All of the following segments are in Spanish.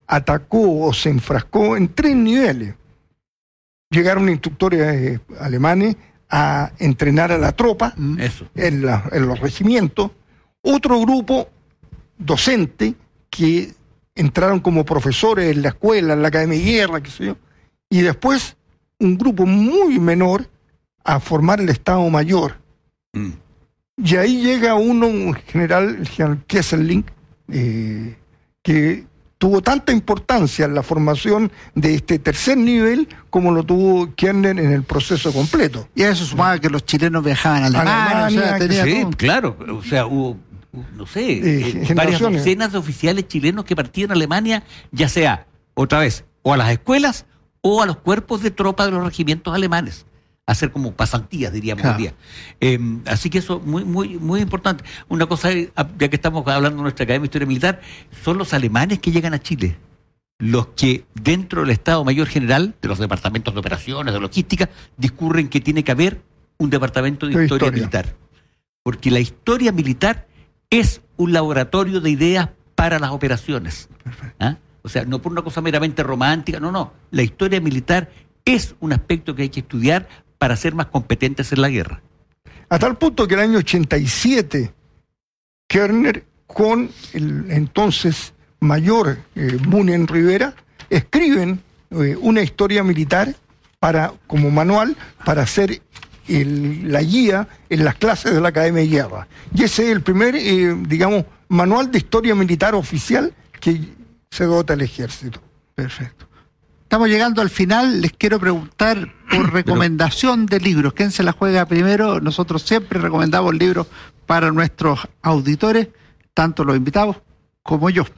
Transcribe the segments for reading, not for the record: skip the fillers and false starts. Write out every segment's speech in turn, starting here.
atacó o se enfrascó en 3 niveles. Llegaron instructores alemanes a entrenar a la tropa en los regimientos. Otro grupo docente que entraron como profesores en la escuela, en la Academia de Guerra, qué sé yo. Y después un grupo muy menor a formar el Estado Mayor. Y ahí llega un general, el general Kesselring, que tuvo tanta importancia en la formación de este tercer nivel como lo tuvo Kirchner en el proceso completo. Y a eso sumaba que los chilenos viajaban a Alemania, o sea, tenía sí, todo. claro, o sea, hubo, no sé, varias docenas de oficiales chilenos que partían a Alemania, ya sea, otra vez, o a las escuelas o a los cuerpos de tropa de los regimientos alemanes, a hacer como pasantías, diríamos hoy día. Así que eso muy muy importante. Una cosa, ya que estamos hablando de nuestra Academia de Historia Militar, son los alemanes que llegan a Chile, los que dentro del Estado Mayor General, de los departamentos de operaciones, de logística, discurren que tiene que haber un departamento de historia militar. Porque la historia militar es un laboratorio de ideas para las operaciones. ¿Ah? O sea, no por una cosa meramente romántica, no. La historia militar es un aspecto que hay que estudiar para ser más competentes en la guerra. A tal punto que el año 87, Kirchner, con el entonces mayor Munen Rivera, escriben una historia militar como manual para hacer la guía en las clases de la Academia de Guerra. Y ese es el primer, manual de historia militar oficial que se dota el ejército. Perfecto. Estamos llegando al final. Les quiero preguntar por recomendación de libros. ¿Quién se la juega primero? Nosotros siempre recomendamos libros para nuestros auditores, tanto los invitados como yo.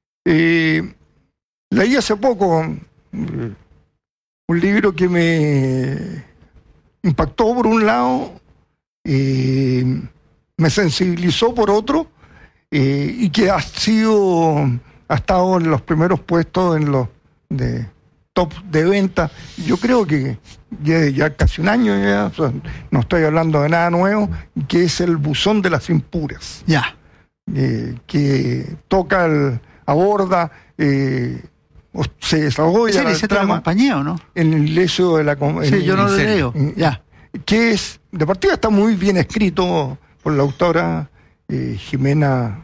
Leí hace poco un libro que me impactó por un lado, me sensibilizó por otro, y que ha estado en los primeros puestos en los top de venta. Yo creo que ya casi un año, o sea, no estoy hablando de nada nuevo, que es El Buzón de las Impuras. Ya. Que aborda, se desarrolla la trama. ¿La compañía o no? En el lecho de la compañía. Sí, yo no lo leo. Ya. Que es, de partida está muy bien escrito por la autora Jimena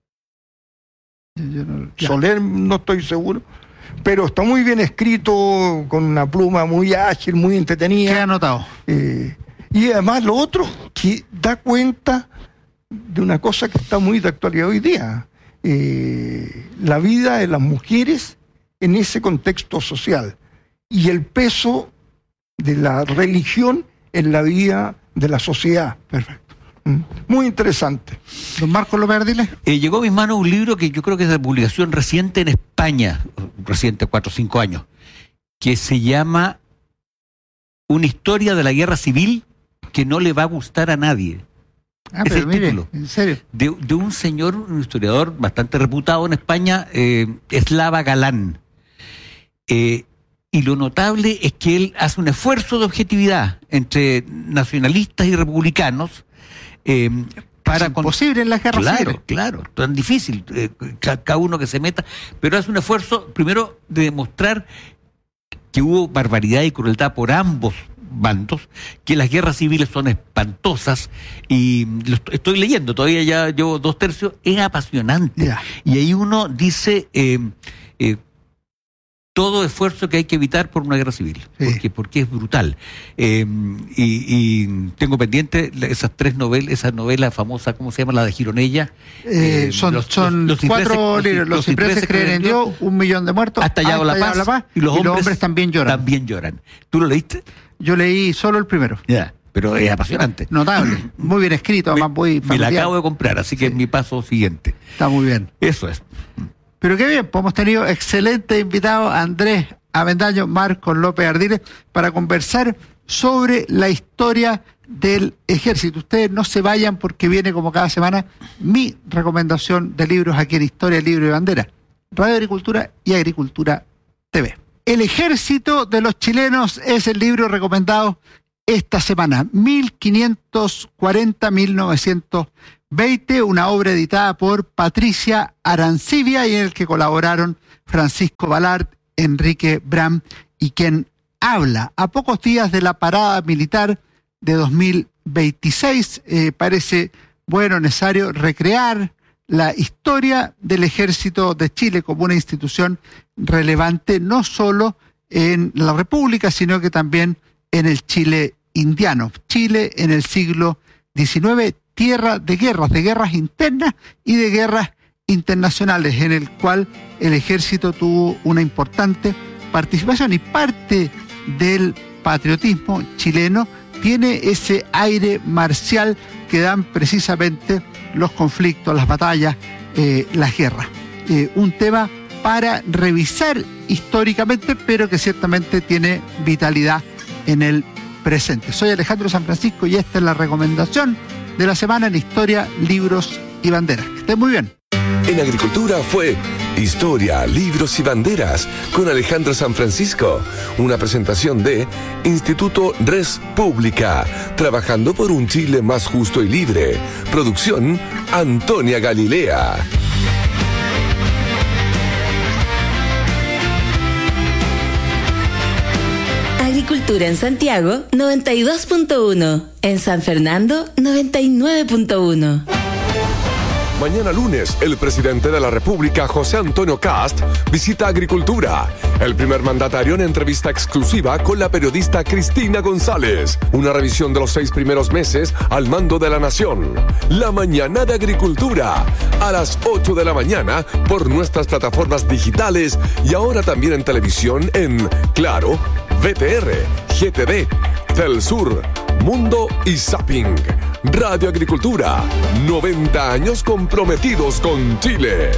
Soler, no estoy seguro, pero está muy bien escrito, con una pluma muy ágil, muy entretenida. ¿Qué ha anotado? Y además lo otro, que da cuenta de una cosa que está muy de actualidad hoy día, la vida de las mujeres en ese contexto social y el peso de la religión en la vida de la sociedad. Perfecto. Muy interesante. Don Marcos López Ardiles. Llegó a mis manos un libro que yo creo que es de publicación reciente en España, reciente, 4 o 5 años, que se llama Una historia de la guerra civil que no le va a gustar a nadie. Es pero el mire, título. en serio. De un señor, un historiador bastante reputado en España, Slava Galán. Y lo notable es que él hace un esfuerzo de objetividad entre nacionalistas y republicanos, para es imposible en la guerra civil. Claro, tan difícil, cada uno que se meta, pero hace un esfuerzo primero de demostrar que hubo barbaridad y crueldad por ambos bandos, que las guerras civiles son espantosas, y lo estoy leyendo, todavía ya llevo 2/3, es apasionante. Yeah. Y ahí uno dice todo esfuerzo que hay que evitar por una guerra civil, porque es brutal. Y tengo pendiente esas 3 novelas, esa novela famosa, ¿cómo se llama? La de Gironella. Son 4 libros. Los cipreses creen en Dios, 1 millón de muertos, hasta allá la paz, y los hombres también lloran. ¿Tú lo leíste? Yo leí solo el primero. Ya, pero es apasionante. Notable, muy bien escrito, además muy familiar. Me la acabo de comprar, así que es mi paso siguiente. Está muy bien. Eso es. Pero qué bien, pues hemos tenido excelentes invitados, Andrés Avendaño, Marcos López Ardiles, para conversar sobre la historia del ejército. Ustedes no se vayan, porque viene como cada semana mi recomendación de libros aquí en Historia, Libro y Bandera, Radio Agricultura y Agricultura TV. El ejército de los chilenos es el libro recomendado esta semana, 1540-1920, una obra editada por Patricia Arancibia y en el que colaboraron Francisco Balart, Enrique Bram y quien habla. A pocos días de la parada militar de 2026, parece necesario recrear la historia del Ejército de Chile como una institución relevante no solo en la República, sino que también en el Chile indiano. Chile en el siglo XIX, tierra de guerras internas y de guerras internacionales, en el cual el ejército tuvo una importante participación, y parte del patriotismo chileno tiene ese aire marcial que dan precisamente los conflictos, las batallas, las guerras. Un tema para revisar históricamente, pero que ciertamente tiene vitalidad en el presente. Soy Alejandro San Francisco y esta es la recomendación de la semana en Historia, Libros y Banderas. Que estén muy bien. En Agricultura fue Historia, Libros y Banderas con Alejandro San Francisco. Una presentación de Instituto Res Pública, trabajando por un Chile más justo y libre. Producción Antonia Galilea. Agricultura en Santiago, 92.1. En San Fernando, 99.1. Mañana lunes, el presidente de la República, José Antonio Kast, visita Agricultura. El primer mandatario en entrevista exclusiva con la periodista Cristina González. Una revisión de los 6 primeros meses al mando de la nación. La mañana de Agricultura, a las 8 de la mañana, por nuestras plataformas digitales y ahora también en televisión en Claro, VTR, GTD, Telsur, Mundo y Zapping. Radio Agricultura, 90 años comprometidos con Chile.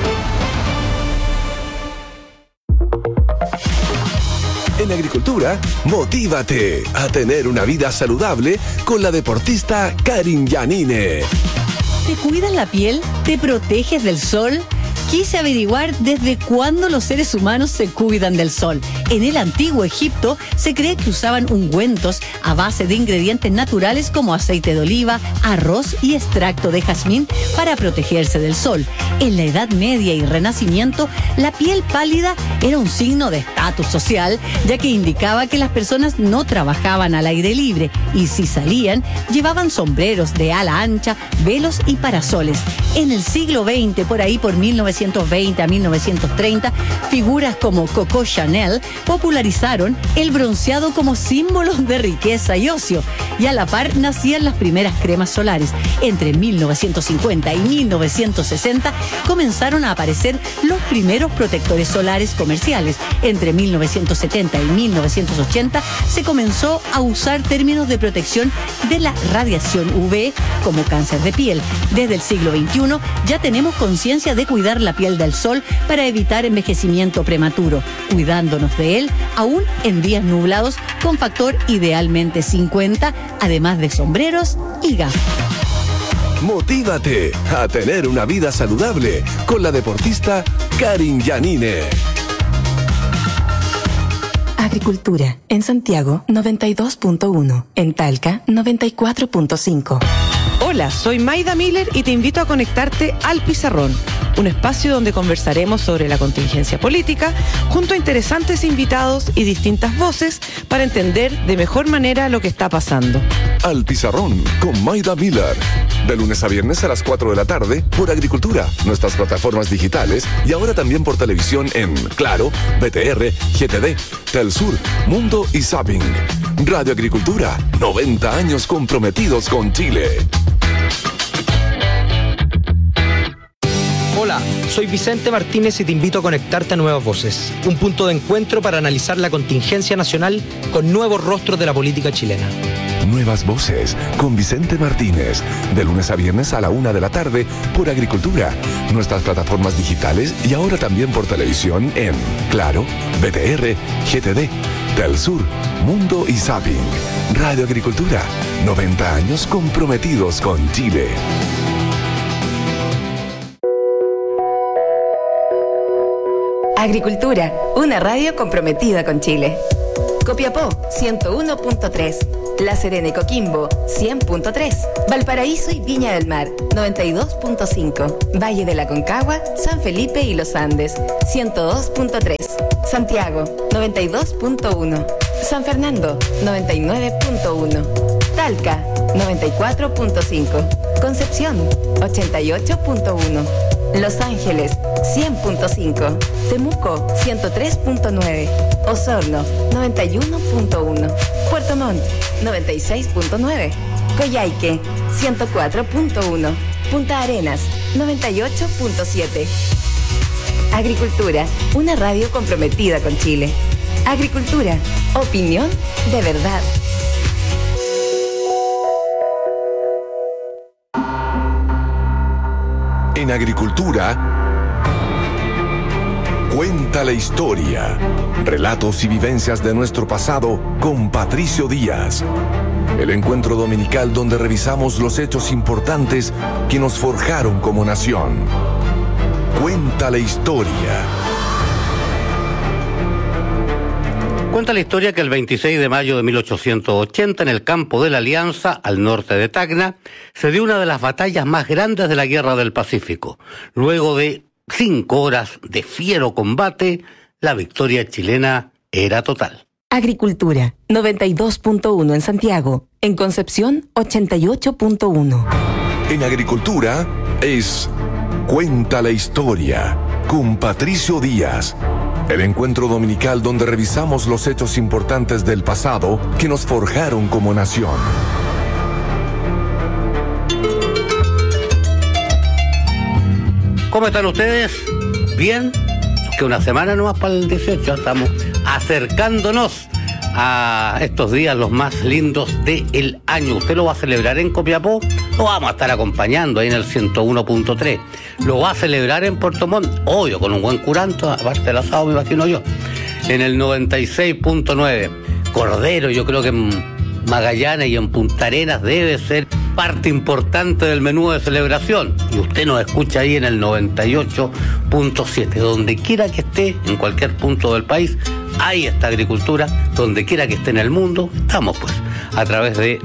En Agricultura, motívate a tener una vida saludable con la deportista Karin Yanine. ¿Te cuidas la piel? ¿Te proteges del sol? Quise averiguar desde cuándo los seres humanos se cuidan del sol. En el antiguo Egipto se cree que usaban ungüentos a base de ingredientes naturales como aceite de oliva, arroz y extracto de jazmín para protegerse del sol. En la Edad Media y Renacimiento, la piel pálida era un signo de estatus social, ya que indicaba que las personas no trabajaban al aire libre y si salían, llevaban sombreros de ala ancha, velos y parasoles. En el siglo XX, por ahí por 1920 a 1930, figuras como Coco Chanel popularizaron el bronceado como símbolo de riqueza y ocio, y a la par nacían las primeras cremas solares. Entre 1950 y 1960 comenzaron a aparecer los primeros protectores solares comerciales. Entre 1970 y 1980 se comenzó a usar términos de protección de la radiación UV como cáncer de piel. Desde el siglo XXI ya tenemos conciencia de cuidar la piel del sol para evitar envejecimiento prematuro, cuidándonos de él aún en días nublados con factor idealmente 50, además de sombreros y gafas. Motívate a tener una vida saludable con la deportista Karin Yanine. Agricultura en Santiago, 92.1. En Talca, 94.5. Hola, soy Maida Miller y te invito a conectarte al Pizarrón, un espacio donde conversaremos sobre la contingencia política junto a interesantes invitados y distintas voces para entender de mejor manera lo que está pasando. Al Pizarrón con Maida Miller, de lunes a viernes a las 4 de la tarde por Agricultura, nuestras plataformas digitales y ahora también por televisión en Claro, VTR, GTD, Telsur, Mundo y Zapping. Radio Agricultura, 90 años comprometidos con Chile. Hola, soy Vicente Martínez y te invito a conectarte a Nuevas Voces, un punto de encuentro para analizar la contingencia nacional con nuevos rostros de la política chilena. Nuevas Voces con Vicente Martínez, de lunes a viernes a la 1 de la tarde por Agricultura, nuestras plataformas digitales y ahora también por televisión en Claro, VTR, GTD, Telsur, Mundo y Zapping. Radio Agricultura, 90 años comprometidos con Chile. Agricultura, una radio comprometida con Chile. Copiapó, 101.3. La Serena y Coquimbo 100.3, Valparaíso y Viña del Mar 92.5, Valle de la Concagua, San Felipe y Los Andes 102.3, Santiago 92.1, San Fernando 99.1, Talca 94.5, Concepción 88.1, Los Ángeles 100.5, Temuco 103.9, Osorno 91.1, Puerto Montt 96.9, Coyhaique 104.1, Punta Arenas 98.7. Agricultura, una radio comprometida con Chile. Agricultura, opinión de verdad. En Agricultura, cuenta la historia. Relatos y vivencias de nuestro pasado con Patricio Díaz. El encuentro dominical donde revisamos los hechos importantes que nos forjaron como nación. Cuenta la historia. Cuenta la historia que el 26 de mayo de 1880, en el campo de la Alianza, al norte de Tacna, se dio una de las batallas más grandes de la Guerra del Pacífico. Luego de 5 horas de fiero combate, la victoria chilena era total. Agricultura, 92.1 en Santiago. En Concepción, 88.1. En Agricultura es Cuenta la historia con Patricio Díaz. El encuentro dominical donde revisamos los hechos importantes del pasado que nos forjaron como nación. ¿Cómo están ustedes? ¿Bien? Que una semana nomás para el 18, estamos acercándonos a estos días los más lindos del año. ¿Usted lo va a celebrar en Copiapó? Lo vamos a estar acompañando ahí en el 101.3. ¿Lo va a celebrar en Puerto Montt? Obvio, con un buen curanto, aparte del asado, me imagino yo. En el 96.9. Cordero, yo creo que en Magallanes y en Punta Arenas debe ser parte importante del menú de celebración. Y usted nos escucha ahí en el 98.7. Donde quiera que esté, en cualquier punto del país, ahí está Agricultura. Donde quiera que esté en el mundo, estamos pues a través de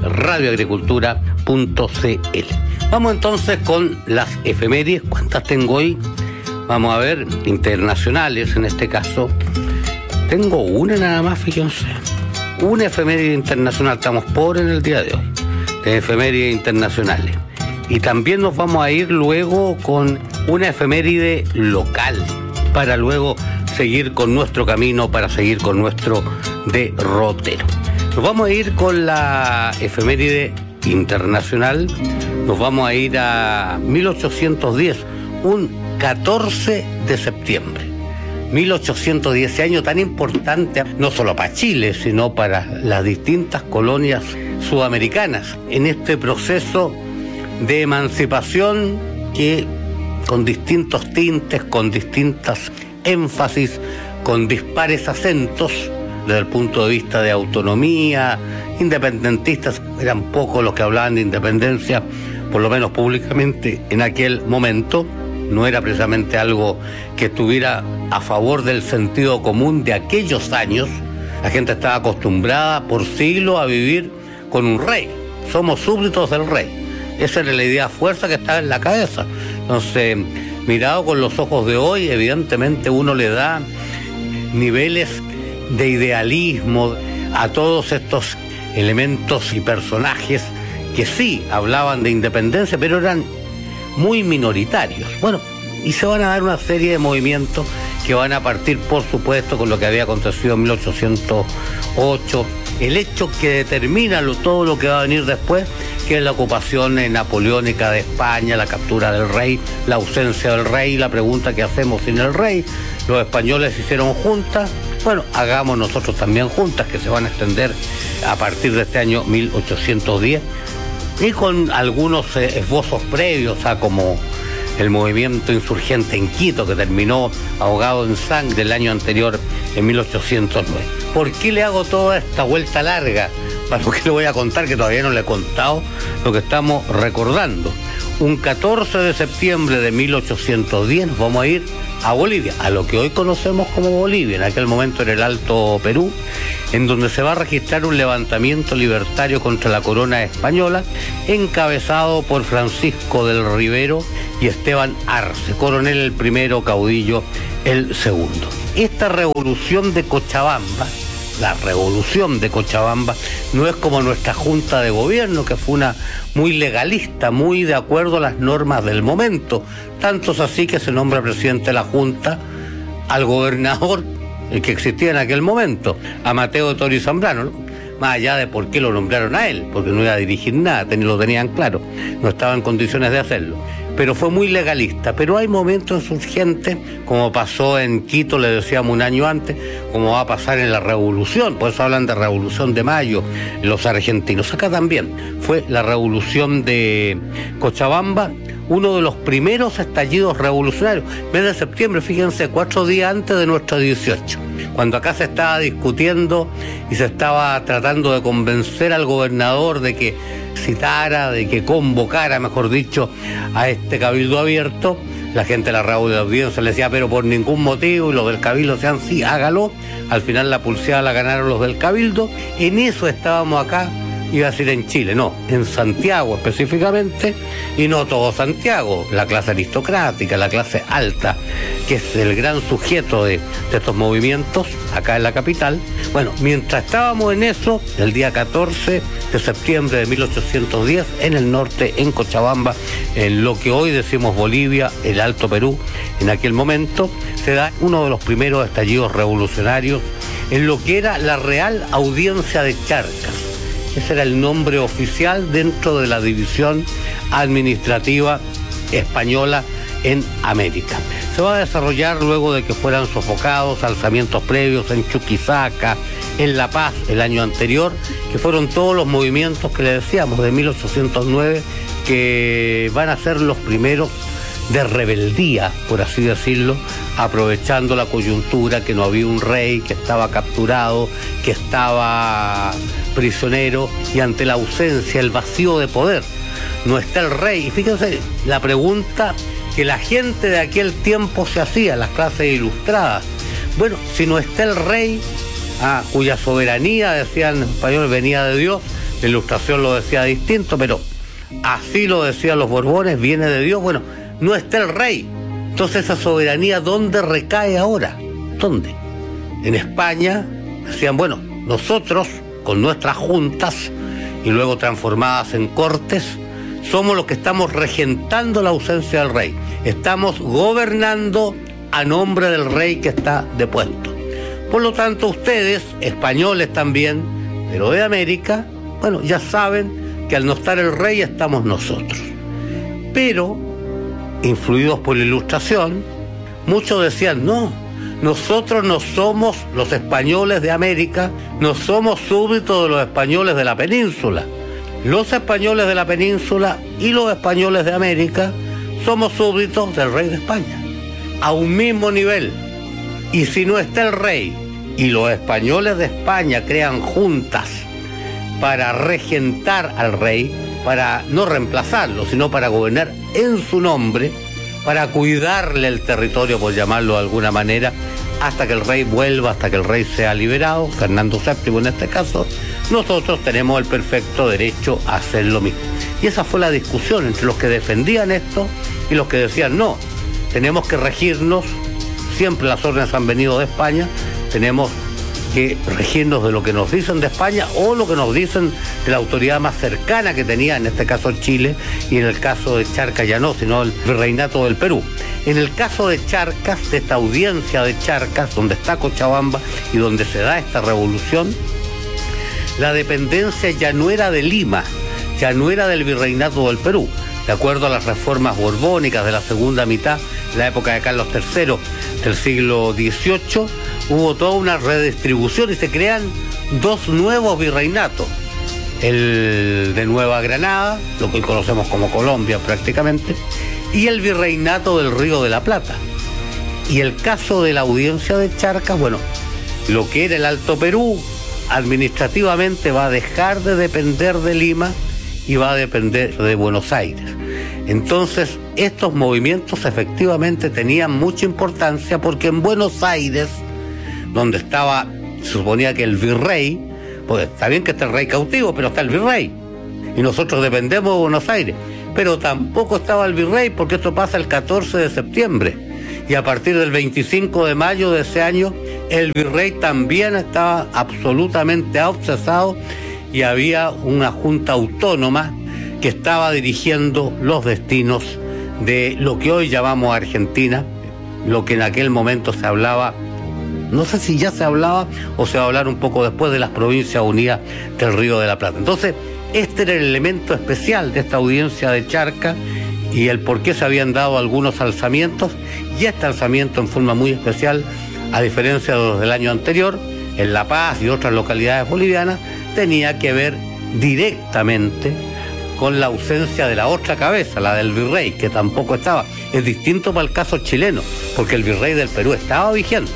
radioagricultura.cl. Vamos entonces con las efemérides. ¿Cuántas tengo hoy? Vamos a ver, internacionales en este caso. Tengo una nada más, fíjense. Una efeméride internacional, estamos pobres en el día de hoy, de efemérides internacionales. Y también nos vamos a ir luego con una efeméride local, para luego seguir con nuestro camino, para seguir con nuestro derrotero. Nos vamos a ir con la efeméride internacional, nos vamos a ir a 1810, un 14 de septiembre. 1810, ese año tan importante, no solo para Chile, sino para las distintas colonias sudamericanas, en este proceso de emancipación que con distintos tintes, con distintas énfasis, con dispares acentos, desde el punto de vista de autonomía, independentistas, eran pocos los que hablaban de independencia, por lo menos públicamente en aquel momento. No era precisamente algo que estuviera a favor del sentido común de aquellos años. La gente estaba acostumbrada por siglos a vivir con un rey. Somos súbditos del rey. Esa era la idea fuerza que estaba en la cabeza. Entonces, mirado con los ojos de hoy, evidentemente uno le da niveles de idealismo a todos estos elementos y personajes que sí hablaban de independencia, pero eran muy minoritarios. Bueno, y se van a dar una serie de movimientos que van a partir, por supuesto, con lo que había acontecido en 1808, el hecho que determina todo lo que va a venir después, que es la ocupación napoleónica de España, la captura del rey, la ausencia del rey, la pregunta que hacemos sin el rey. Los españoles hicieron juntas, bueno, hagamos nosotros también juntas, que se van a extender a partir de este año 1810, y con algunos esbozos previos a como el movimiento insurgente en Quito, que terminó ahogado en sangre el año anterior, en 1809. ¿Por qué le hago toda esta vuelta larga? Para lo que le voy a contar, que todavía no le he contado lo que estamos recordando. Un 14 de septiembre de 1810 nos vamos a ir a Bolivia, a lo que hoy conocemos como Bolivia, en aquel momento era el Alto Perú, en donde se va a registrar un levantamiento libertario contra la corona española, encabezado por Francisco del Rivero y Esteban Arce, coronel el primero, caudillo el segundo. Esta revolución de Cochabamba, la revolución de Cochabamba, no es como nuestra junta de gobierno, que fue una muy legalista, muy de acuerdo a las normas del momento. Tanto es así que se nombra presidente de la junta al gobernador, el que existía en aquel momento, a Mateo Toro y Zambrano, ¿no? Más allá de por qué lo nombraron a él, porque no iba a dirigir nada, lo tenían claro, no estaba en condiciones de hacerlo. Pero fue muy legalista. Pero hay momentos insurgentes, como pasó en Quito, le decíamos un año antes, como va a pasar en la Revolución, por eso hablan de Revolución de Mayo, los argentinos. Acá también fue la Revolución de Cochabamba, uno de los primeros estallidos revolucionarios, mes de septiembre, fíjense, 4 días antes de nuestro 18, cuando acá se estaba discutiendo y se estaba tratando de convencer al gobernador de que citara, de que convocara, mejor dicho, a este cabildo abierto. La gente de la radio de audiencia le decía, pero por ningún motivo, y los del cabildo decían, sí, hágalo. Al final la pulseada la ganaron los del cabildo. En eso estábamos acá, iba a decir en Chile, no, en Santiago específicamente, y no todo Santiago, la clase aristocrática, la clase alta, que es el gran sujeto de estos movimientos acá en la capital. Bueno, mientras estábamos en eso, el día 14 de septiembre de 1810, en el norte, en Cochabamba, en lo que hoy decimos Bolivia, el Alto Perú, en aquel momento, se da uno de los primeros estallidos revolucionarios en lo que era la Real Audiencia de Charcas. Ese era el nombre oficial dentro de la división administrativa española en América. Se va a desarrollar luego de que fueran sofocados alzamientos previos en Chuquisaca, en La Paz el año anterior, que fueron todos los movimientos que le decíamos de 1809, que van a ser los primeros de rebeldía, por así decirlo, aprovechando la coyuntura, que no había un rey, que estaba capturado, que estaba prisionero, y ante la ausencia, el vacío de poder, no está el rey. Y fíjense la pregunta que la gente de aquel tiempo se hacía, las clases ilustradas. Bueno, si no está el rey, cuya soberanía, decían en español, venía de Dios, la Ilustración lo decía distinto, pero así lo decían los Borbones, viene de Dios. Bueno, no está el rey. Entonces esa soberanía, ¿dónde recae ahora? ¿Dónde? En España decían, bueno, nosotros con nuestras juntas y luego transformadas en cortes, somos los que estamos regentando la ausencia del rey. Estamos gobernando a nombre del rey que está depuesto. Por lo tanto, ustedes, españoles también, pero de América, bueno, ya saben que al no estar el rey estamos nosotros. Pero, influidos por la Ilustración, muchos decían, no, nosotros no somos los españoles de América, no somos súbditos de los españoles de la península. Los españoles de la península y los españoles de América somos súbditos del rey de España, a un mismo nivel. Y si no está el rey y los españoles de España crean juntas para regentar al rey, para no reemplazarlo, sino para gobernar en su nombre, para cuidarle el territorio, por llamarlo de alguna manera, hasta que el rey vuelva, hasta que el rey sea liberado, Fernando VII en este caso, nosotros tenemos el perfecto derecho a hacer lo mismo. Y esa fue la discusión entre los que defendían esto y los que decían, no, tenemos que regirnos, siempre las órdenes han venido de España, tenemos que regirnos de lo que nos dicen de España o lo que nos dicen de la autoridad más cercana que tenía, en este caso Chile, y en el caso de Charcas ya no, sino el virreinato del Perú. En el caso de Charcas, de esta audiencia de Charcas, donde está Cochabamba y donde se da esta revolución, la dependencia ya no era de Lima, ya no era del virreinato del Perú. De acuerdo a las reformas borbónicas de la segunda mitad, la época de Carlos III del siglo XVIII, hubo toda una redistribución y se crean dos nuevos virreinatos. El de Nueva Granada, lo que hoy conocemos como Colombia prácticamente, y el virreinato del Río de la Plata. Y el caso de la audiencia de Charcas, bueno, lo que era el Alto Perú, administrativamente va a dejar de depender de Lima y va a depender de Buenos Aires. Entonces, estos movimientos efectivamente tenían mucha importancia porque en Buenos Aires, donde estaba, se suponía que el virrey, pues está bien que está el rey cautivo, pero está el virrey, y nosotros dependemos de Buenos Aires, pero tampoco estaba el virrey porque esto pasa el 14 de septiembre, y a partir del 25 de mayo de ese año, el virrey también estaba absolutamente obsesado y había una junta autónoma que estaba dirigiendo los destinos de lo que hoy llamamos Argentina, lo que en aquel momento se hablaba, no sé si ya se hablaba o se va a hablar un poco después, de las Provincias Unidas del Río de la Plata. Entonces, este era el elemento especial de esta audiencia de Charca y el por qué se habían dado algunos alzamientos, y este alzamiento en forma muy especial, a diferencia de los del año anterior, en La Paz y otras localidades bolivianas, tenía que ver directamente con la ausencia de la otra cabeza, la del virrey, que tampoco estaba. Es distinto para el caso chileno, porque el virrey del Perú estaba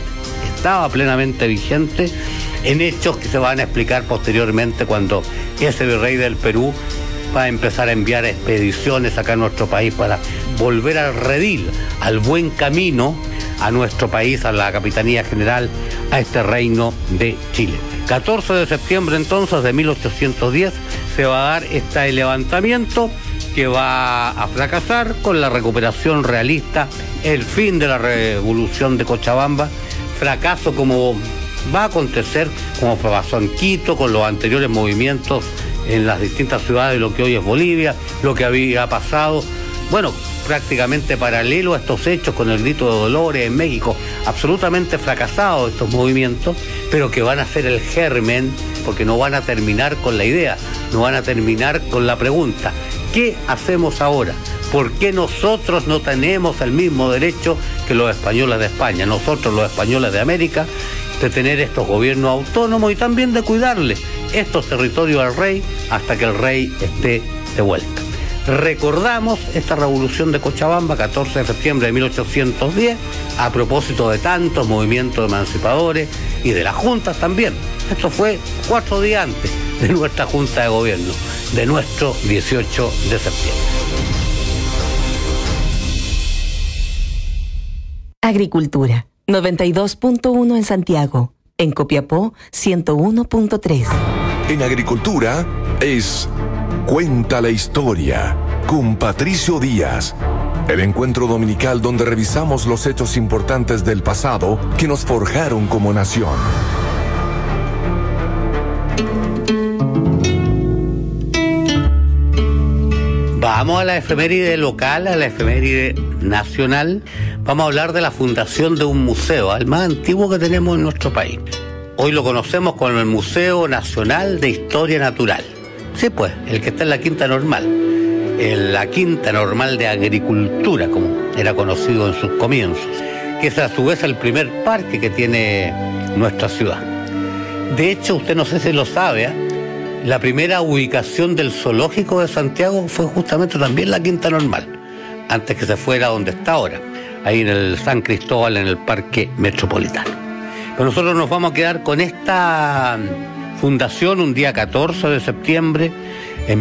plenamente vigente en hechos que se van a explicar posteriormente cuando ese virrey del Perú va a empezar a enviar expediciones acá a nuestro país para volver al redil, al buen camino, a nuestro país, a la Capitanía General, a este reino de Chile. 14 de septiembre entonces de 1810 se va a dar este levantamiento que va a fracasar con la recuperación realista, el fin de la revolución de Cochabamba, fracaso como va a acontecer, como pasó en Quito, con los anteriores movimientos en las distintas ciudades de lo que hoy es Bolivia, lo que había pasado, bueno, prácticamente paralelo a estos hechos con el grito de Dolores en México, absolutamente fracasados estos movimientos, pero que van a ser el germen, porque no van a terminar con la idea, no van a terminar con la pregunta, ¿qué hacemos ahora? ¿Por qué nosotros no tenemos el mismo derecho que los españoles de España, nosotros los españoles de América, de tener estos gobiernos autónomos y también de cuidarle estos territorios al rey hasta que el rey esté de vuelta? Recordamos esta revolución de Cochabamba, 14 de septiembre de 1810, a propósito de tantos movimientos emancipadores y de las juntas también. Esto fue 4 días antes de nuestra junta de gobierno, de nuestro 18 de septiembre. Agricultura, 92.1 en Santiago. En Copiapó, 101.3. En Agricultura es Cuenta la Historia con Patricio Díaz. El encuentro dominical donde revisamos los hechos importantes del pasado que nos forjaron como nación. Vamos a la efeméride local, a la efeméride nacional. Vamos a hablar de la fundación de un museo, el más antiguo que tenemos en nuestro país. Hoy lo conocemos como el Museo Nacional de Historia Natural. Sí, pues, el que está en la Quinta Normal. En la Quinta Normal de Agricultura, como era conocido en sus comienzos, que es a su vez el primer parque que tiene nuestra ciudad. De hecho, usted no sé si lo sabe, la primera ubicación del zoológico de Santiago fue justamente también la Quinta Normal, antes que se fuera donde está ahora, ahí en el San Cristóbal, en el Parque Metropolitano. Pero nosotros nos vamos a quedar con esta fundación un día 14 de septiembre en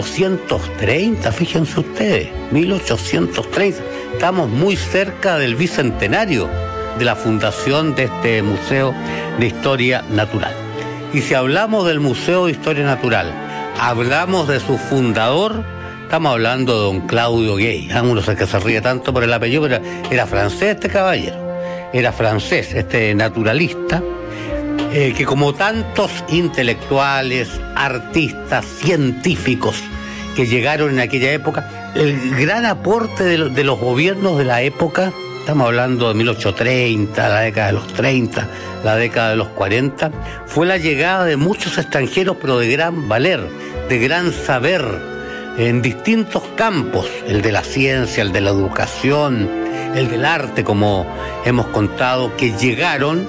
1830, fíjense ustedes, 1830. Estamos muy cerca del bicentenario de la fundación de este Museo de Historia Natural. Y si hablamos del Museo de Historia Natural, hablamos de su fundador, estamos hablando de don Claudio Gay. Uno sé que se ríe tanto por el apellido, pero era francés este caballero. Era francés, este naturalista, que como tantos intelectuales, artistas, científicos que llegaron en aquella época, el gran aporte de los gobiernos de la época, estamos hablando de 1830, la década de los 30, la década de los 40, fue la llegada de muchos extranjeros, pero de gran valer, de gran saber, en distintos campos, el de la ciencia, el de la educación, el del arte, como hemos contado, que llegaron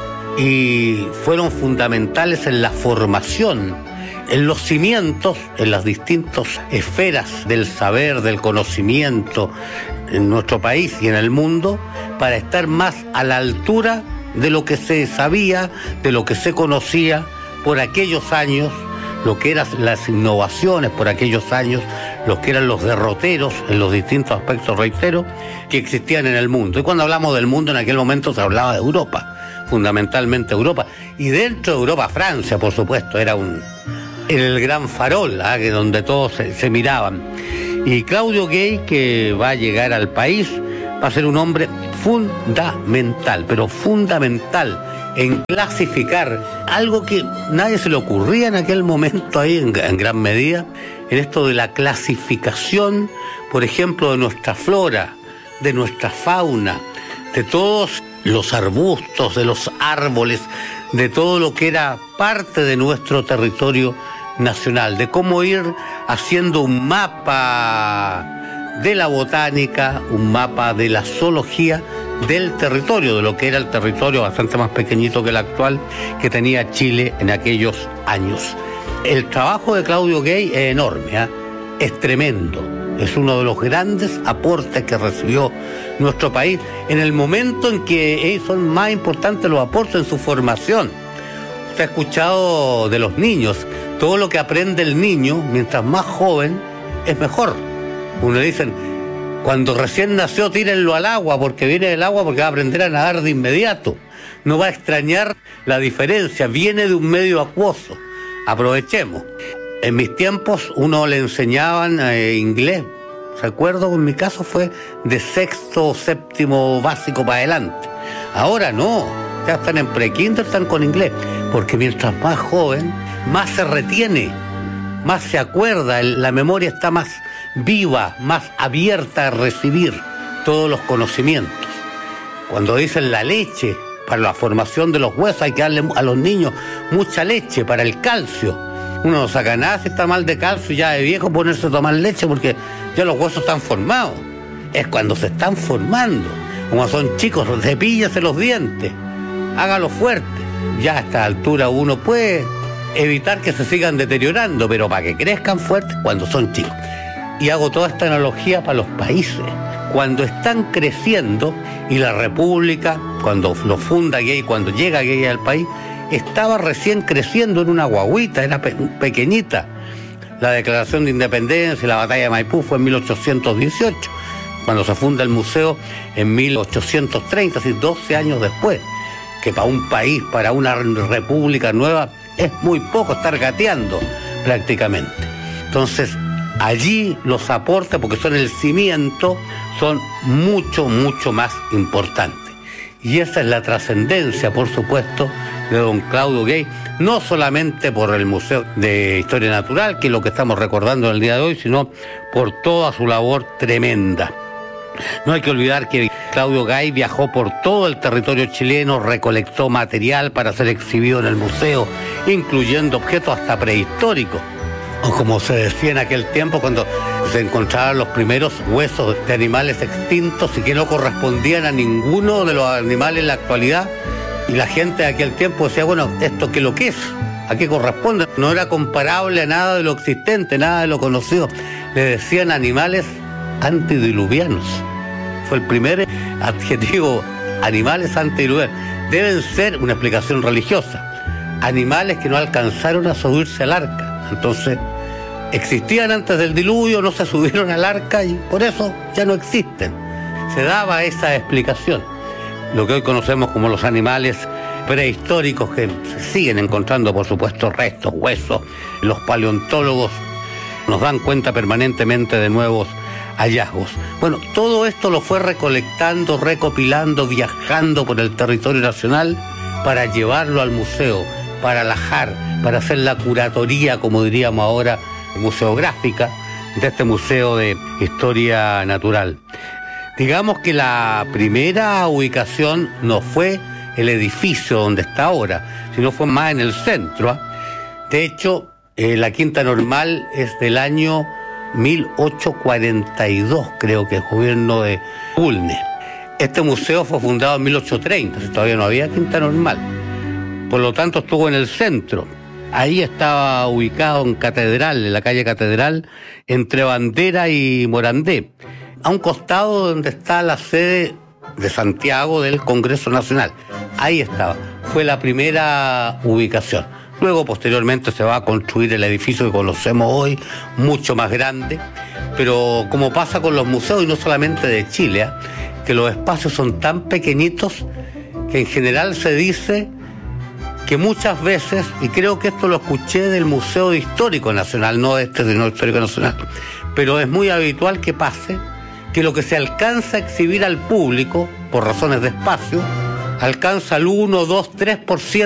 y fueron fundamentales en la formación, en los cimientos, en las distintas esferas del saber, del conocimiento en nuestro país y en el mundo, para estar más a la altura de lo que se sabía, de lo que se conocía por aquellos años, lo que eran las innovaciones por aquellos años, los que eran los derroteros en los distintos aspectos, reitero, que existían en el mundo. Y cuando hablamos del mundo, en aquel momento se hablaba de Europa, fundamentalmente Europa. Y dentro de Europa, Francia, por supuesto, era el gran farol, que donde todos se miraban. Y Claudio Gay, que va a llegar al país, va a ser un hombre fundamental, pero fundamental en clasificar algo que nadie se le ocurría en aquel momento ahí en gran medida, en esto de la clasificación, por ejemplo, de nuestra flora, de nuestra fauna, de todos los arbustos, de los árboles, de todo lo que era parte de nuestro territorio nacional, de cómo ir haciendo un mapa de la botánica, un mapa de la zoología del territorio, de lo que era el territorio bastante más pequeñito que el actual que tenía Chile en aquellos años. El trabajo de Claudio Gay es enorme, es tremendo, es uno de los grandes aportes que recibió nuestro país en el momento en que son más importantes los aportes en su formación. Usted ha escuchado de los niños, todo lo que aprende el niño, mientras más joven, es mejor. Uno le dicen, cuando recién nació, tírenlo al agua, porque viene del agua, porque va a aprender a nadar de inmediato. No va a extrañar la diferencia, viene de un medio acuoso. Aprovechemos. En mis tiempos, uno le enseñaban inglés. Recuerdo que en mi caso fue de sexto o séptimo básico para adelante. Ahora no, ya están en pre-kinder, están con inglés. Porque mientras más joven, más se retiene, más se acuerda, la memoria está más viva, más abierta a recibir todos los conocimientos. Cuando dicen la leche, para la formación de los huesos hay que darle a los niños mucha leche para el calcio. Uno no saca nada si está mal de calcio, ya de viejo ponerse a tomar leche porque ya los huesos están formados. Es cuando se están formando, como son chicos, cepíllese los dientes, hágalo fuerte. Ya a esta altura uno puede evitar que se sigan deteriorando, pero para que crezcan fuertes cuando son chicos. Y hago toda esta analogía para los países. Cuando están creciendo, y la República, cuando lo funda Gay, cuando llega Gay al país, estaba recién creciendo en una guagüita, era pequeñita. La Declaración de Independencia y la Batalla de Maipú fue en 1818, cuando se funda el museo en 1830, así 12 años después, que para un país, para una república nueva, es muy poco, estar gateando prácticamente. Entonces, allí los aportes, porque son el cimiento, son mucho, mucho más importantes. Y esa es la trascendencia, por supuesto, de don Claudio Gay, no solamente por el Museo de Historia Natural, que es lo que estamos recordando en el día de hoy, sino por toda su labor tremenda. No hay que olvidar que Claudio Gay viajó por todo el territorio chileno, recolectó material para ser exhibido en el museo, incluyendo objetos hasta prehistóricos. O como se decía en aquel tiempo, cuando se encontraban los primeros huesos de animales extintos y que no correspondían a ninguno de los animales en la actualidad. Y la gente de aquel tiempo decía, bueno, ¿esto qué es lo que es? ¿A qué corresponde? No era comparable a nada de lo existente, nada de lo conocido. Le decían animales antediluvianos. Fue el primer adjetivo, animales antediluvianos. Deben ser una explicación religiosa. Animales que no alcanzaron a subirse al arca. Entonces, existían antes del diluvio, no se subieron al arca y por eso ya no existen. Se daba esa explicación. Lo que hoy conocemos como los animales prehistóricos, que se siguen encontrando, por supuesto, restos, huesos. Los paleontólogos nos dan cuenta permanentemente de nuevos hallazgos. Bueno, todo esto lo fue recolectando, recopilando, viajando por el territorio nacional para llevarlo al museo, para alajar, para hacer la curatoría, como diríamos ahora, museográfica, de este Museo de Historia Natural. Digamos que la primera ubicación no fue el edificio donde está ahora, sino fue más en el centro. De hecho, la Quinta Normal es del año 1842, creo que es gobierno de Bulnes. Este museo fue fundado en 1830, todavía no había Quinta Normal. Por lo tanto, estuvo en el centro. Ahí estaba ubicado en Catedral, en la calle Catedral, entre Bandera y Morandé, a un costado donde está la sede de Santiago del Congreso Nacional. Ahí estaba. Fue la primera ubicación. Luego, posteriormente, se va a construir el edificio que conocemos hoy, mucho más grande, Pero como pasa con los museos, y no solamente de Chile, que los espacios son tan pequeñitos que en general se dice que muchas veces, y creo que esto lo escuché del Museo Histórico Nacional, no del Histórico Nacional, pero es muy habitual que pase, que lo que se alcanza a exhibir al público, por razones de espacio, alcanza el 1, 2, 3%